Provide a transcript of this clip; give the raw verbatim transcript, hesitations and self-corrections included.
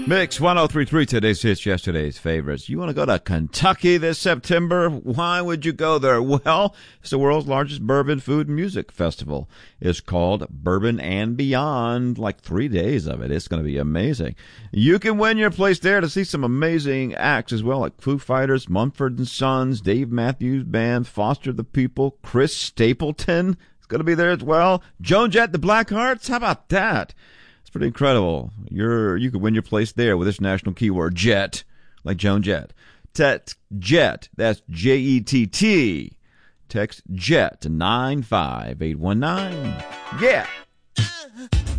Mix one oh three point three, today's hits, yesterday's favorites. You want to go to Kentucky this September? Why would you go there? Well, it's the world's largest bourbon food and music festival. It's called Bourbon and Beyond, like three days of it. It's going to be amazing. You can win your place there to see some amazing acts as well, like Foo Fighters, Mumford and Sons, Dave Matthews Band, Foster the People, Chris Stapleton is going to be there as well. Joan Jett, the Blackhearts, how about that? Pretty incredible. You're you could win your place there with this national keyword jet, like Joan Jett. Text jet. That's J E T T. Text jet to nine five eight one nine. Yeah.